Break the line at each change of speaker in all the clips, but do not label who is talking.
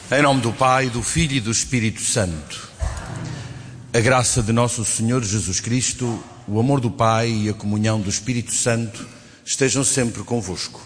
Em nome do Pai, do Filho e do Espírito Santo. A graça de nosso Senhor Jesus Cristo, o amor do Pai e a comunhão do Espírito Santo estejam sempre convosco.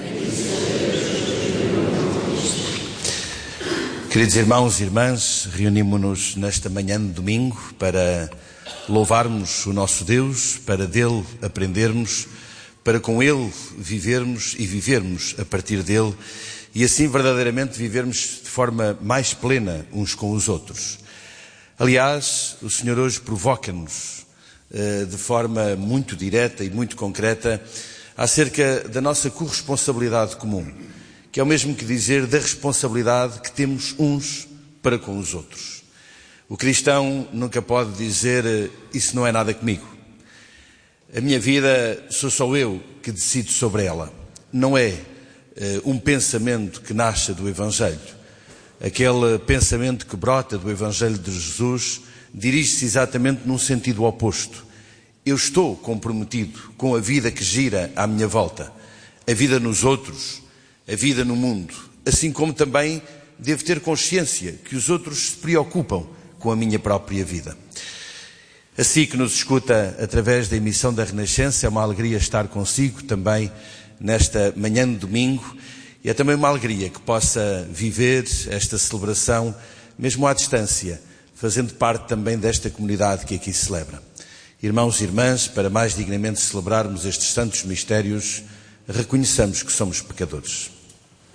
Queridos irmãos e irmãs, reunimos-nos nesta manhã de domingo para louvarmos o nosso Deus, para dele aprendermos, para com ele vivermos e vivermos a partir dele e assim verdadeiramente vivermos de forma mais plena uns com os outros. Aliás, o Senhor hoje provoca-nos de forma muito direta e muito concreta acerca da nossa corresponsabilidade comum, que é o mesmo que dizer da responsabilidade que temos uns para com os outros. O cristão nunca pode dizer, isso não é nada comigo. A minha vida sou só eu que decido sobre ela. Não é um pensamento que nasce do Evangelho. Aquele pensamento que brota do Evangelho de Jesus dirige-se exatamente num sentido oposto. Eu estou comprometido com a vida que gira à minha volta, a vida nos outros, a vida no mundo, assim como também devo ter consciência que os outros se preocupam com a minha própria vida. Assim que nos escuta através da emissão da Renascença, é uma alegria estar consigo também nesta manhã de domingo e é também uma alegria que possa viver esta celebração mesmo à distância, fazendo parte também desta comunidade que aqui celebra. Irmãos e irmãs, para mais dignamente celebrarmos estes santos mistérios, reconheçamos que somos pecadores.